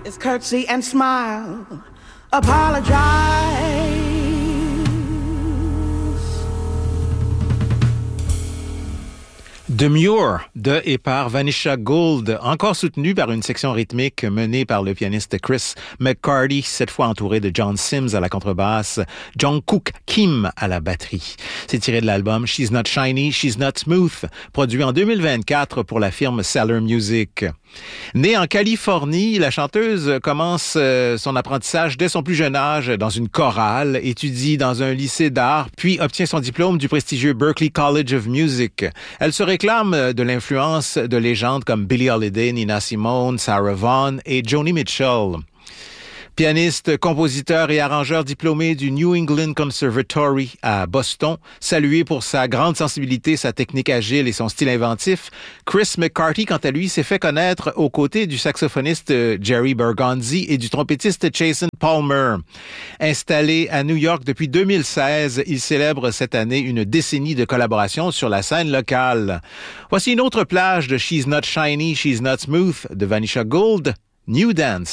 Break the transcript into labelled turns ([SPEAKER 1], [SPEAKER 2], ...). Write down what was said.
[SPEAKER 1] is curtsy and smile. Apologize.
[SPEAKER 2] Demure de et par Vanisha Gould, encore soutenu par une section rythmique menée par le pianiste Chris McCarty, cette fois entouré de John Sims à la contrebasse, Jungkook Kim à la batterie. C'est tiré de l'album She's Not Shiny, She's Not Smooth, produit en 2024 pour la firme Cellar Music. Née en Californie, la chanteuse commence son apprentissage dès son plus jeune âge dans une chorale, étudie dans un lycée d'art, puis obtient son diplôme du prestigieux Berklee College of Music. Elle se réclame de l'influence de légendes comme Billie Holiday, Nina Simone, Sarah Vaughan et Joni Mitchell. Pianiste, compositeur et arrangeur diplômé du New England Conservatory à Boston, salué pour sa grande sensibilité, sa technique agile et son style inventif, Chris McCarty, quant à lui, s'est fait connaître aux côtés du saxophoniste Jerry Bergonzi et du trompettiste Jason Palmer. Installé à New York depuis 2016, il célèbre cette année une décennie de collaboration sur la scène locale. Voici une autre plage de She's Not Shiny, She's Not Smooth de Vanisha Gould, New Dance.